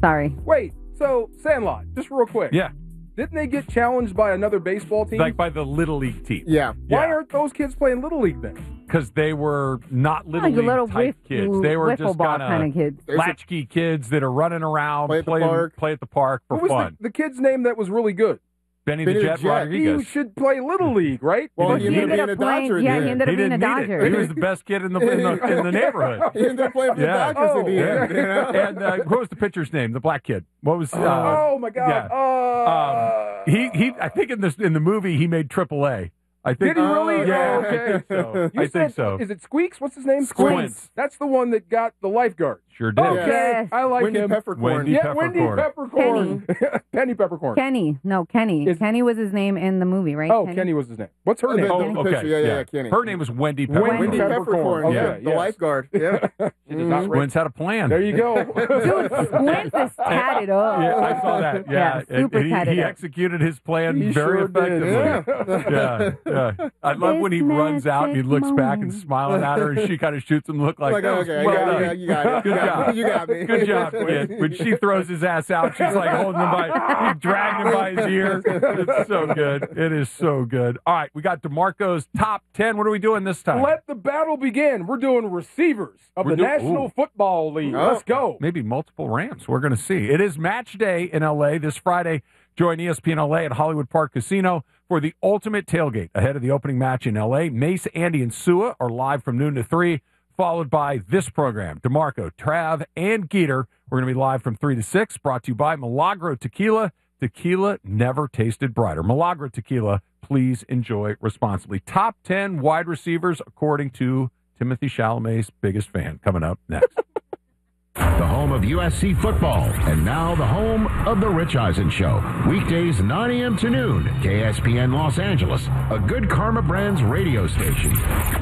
Sorry. Wait, so Sandlot, just real quick. Yeah. Didn't they get challenged by another baseball team? Like by the Little League team. Yeah. Why aren't those kids playing Little League then? Because they were not Little Like League little type kids. They were just kind of kids. latchkey kids that are running around, play at the park for Who was fun. the kid's name that was really good? Benny the Jet He Rodriguez. should play Little League, right? Well, he ended up playing. Yeah, he ended up being a Dodger. He was the best kid in the neyborhood. He ended up playing for the Dodgers in the end. You know? And what was the pitcher's name? The black kid. What was? Oh my God! Yeah. He. I think in the movie he made AAA. I think. Did he really? Yeah. Okay. I think so. Is it Squeaks? What's his name? Squints. That's the one that got the lifeguard. Sure did. Okay, Yes. I like Wendy him. Peppercorn. Wendy Peppercorn. Penny Peppercorn. Kenny. No, Kenny. Kenny was his name in the movie, right? Oh, Kenny was his name. What's her name? Okay. Yeah, Kenny. Her name was Wendy Peppercorn. Wendy Peppercorn. Yeah, Okay, the yes. lifeguard. Yeah. She does not Squints had a plan. There you go. Dude, Squints is tatted up. Yeah, I saw that. Yeah, super and tatted he up. executed his plan He very sure did. effectively. Yeah. I love when he runs out and he looks back and smiling at her, and she kind of shoots him. Look like, that was okay, well done. you got it. Good job. You got me. Good job, kid. When she throws his ass out, she's like holding him by, dragging him by his ear. It's so good. It is so good. All right, we got DeMarco's top 10. What are we doing this time? Let the battle begin. We're doing receivers of the National Football League. Let's go. Maybe multiple Rams. We're going to see. It is match day in L.A. this Friday. Join ESPN LA at Hollywood Park Casino for the ultimate tailgate ahead of the opening match in L.A. Mace, Andy, and Sua are live from noon to 3, followed by this program. DeMarco, Trav, and Geeter. We're going to be live from 3 to 6, brought to you by Milagro Tequila. Tequila never tasted brighter. Milagro Tequila, please enjoy responsibly. Top 10 wide receivers, according to Timothy Chalamet's biggest fan. Coming up next. The home of USC football, and now the home of The Rich Eisen Show. Weekdays 9 a.m. to noon, KSPN Los Angeles, a Good Karma Brands radio station.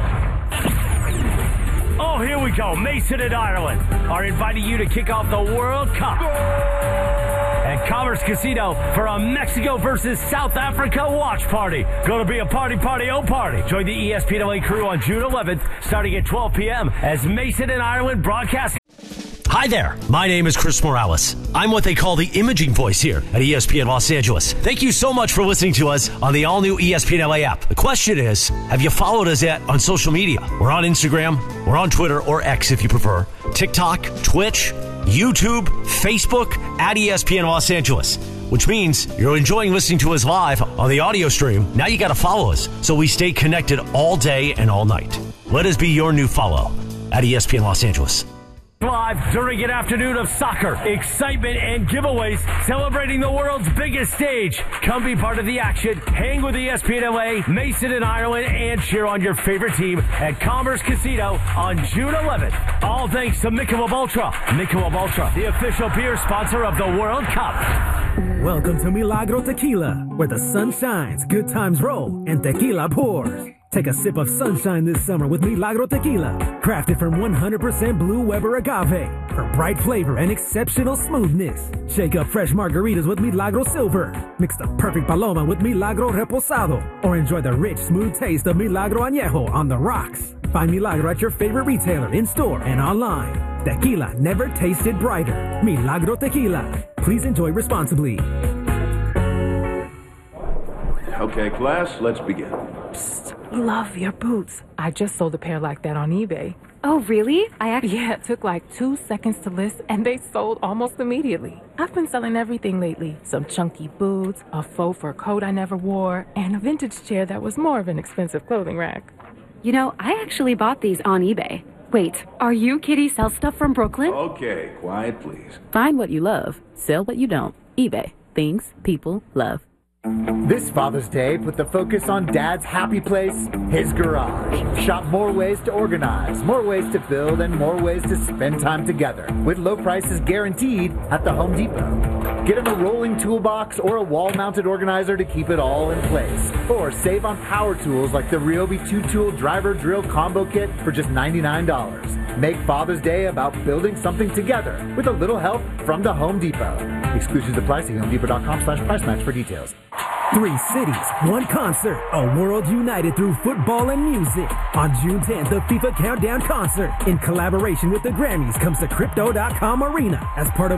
Oh, here we go. Mason and Ireland are inviting you to kick off the World Cup at Commerce Casino for a Mexico versus South Africa watch party. Gonna be a party, oh party. Join the ESPN LA crew on June 11th, starting at 12 p.m. as Mason and Ireland broadcast. Hi there, my name is Chris Morales. I'm what they call the imaging voice here at ESPN Los Angeles. Thank you so much for listening to us on the all-new ESPN LA app. The question is, have you followed us yet on social media? We're on Instagram, we're on Twitter, or X if you prefer, TikTok, Twitch, YouTube, Facebook, at ESPN Los Angeles, which means you're enjoying listening to us live on the audio stream. Now you got to follow us so we stay connected all day and all night. Let us be your new follow at ESPN Los Angeles. Live during an afternoon of soccer, excitement, and giveaways, celebrating the world's biggest stage. Come be part of the action, hang with ESPN LA, Mason and Ireland, and cheer on your favorite team at Commerce Casino on June 11th. All thanks to Michelob Ultra. Michelob Ultra, the official beer sponsor of the World Cup. Welcome to Milagro Tequila, where the sun shines, good times roll, and tequila pours. Take a sip of sunshine this summer with Milagro Tequila, crafted from 100% Blue Weber agave for bright flavor and exceptional smoothness. Shake up fresh margaritas with Milagro Silver. Mix the perfect paloma with Milagro Reposado, or enjoy the rich, smooth taste of Milagro Añejo on the rocks. Find Milagro at your favorite retailer, in-store, and online. Tequila never tasted brighter. Milagro Tequila. Please enjoy responsibly. Okay, class, let's begin. Love your boots. I just sold a pair like that on eBay. Oh, really? Yeah, it took like 2 seconds to list, and they sold almost immediately. I've been selling everything lately. Some chunky boots, a faux fur coat I never wore, and a vintage chair that was more of an expensive clothing rack. You know, I actually bought these on eBay. Wait, are you Kitty Sell Stuff from Brooklyn? Okay, quiet, please. Find what you love. Sell what you don't. eBay. Things people love. This Father's Day, put the focus on Dad's happy place, his garage. Shop more ways to organize, more ways to build, and more ways to spend time together, with low prices guaranteed at the Home Depot. Get him a rolling toolbox or a wall-mounted organizer to keep it all in place. Or save on power tools like the Ryobi 2-tool driver drill combo kit for just $99. Make Father's Day about building something together with a little help from the Home Depot. Exclusions apply. See HomeDepot.com/price match for details. 3 cities, 1 concert, a world united through football and music. On June 10th, the FIFA Countdown Concert, in collaboration with the Grammys, comes to Crypto.com Arena as part of